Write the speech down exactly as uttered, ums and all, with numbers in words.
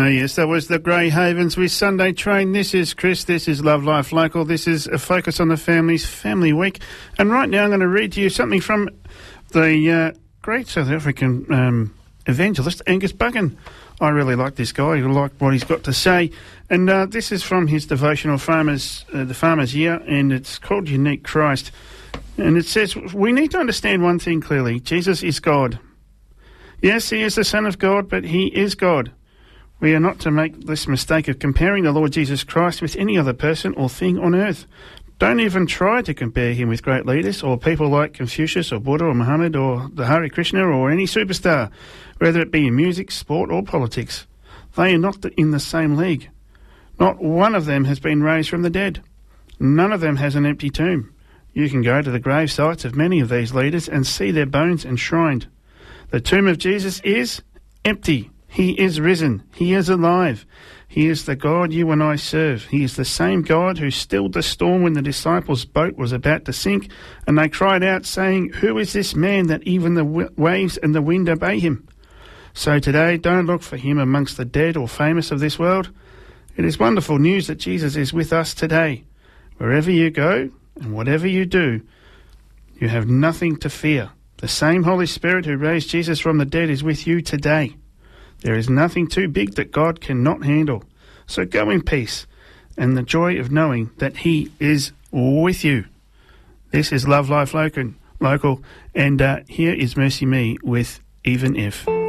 yes, that was the Grey Havens with Sunday Train. This is Chris, this is Love Life Local, this is a focus on the families, Family Week. And right now I'm going to read to you something from the uh, great South African um, evangelist, Angus Buchan. I really like this guy, I like what he's got to say. And uh, this is from his devotional, Farmers, uh, The Farmer's Year, and it's called Unique Christ. And it says, we need to understand one thing clearly. Jesus is God. Yes, he is the Son of God, but he is God. We are not to make this mistake of comparing the Lord Jesus Christ with any other person or thing on earth. Don't even try to compare him with great leaders or people like Confucius or Buddha or Muhammad or the Hare Krishna or any superstar, whether it be in music, sport or politics. They are not in the same league. Not one of them has been raised from the dead. None of them has an empty tomb. You can go to the grave sites of many of these leaders and see their bones enshrined. The tomb of Jesus is empty. He is risen. He is alive. He is the God you and I serve. He is the same God who stilled the storm when the disciples' boat was about to sink, and they cried out, saying, "Who is this man that even the w- waves and the wind obey him?" So today, don't look for him amongst the dead or famous of this world. It is wonderful news that Jesus is with us today. Wherever you go and whatever you do, you have nothing to fear. The same Holy Spirit who raised Jesus from the dead is with you today. There is nothing too big that God cannot handle. So go in peace and the joy of knowing that he is with you. This is Love Life Local, local and uh, here is Mercy Me with Even If.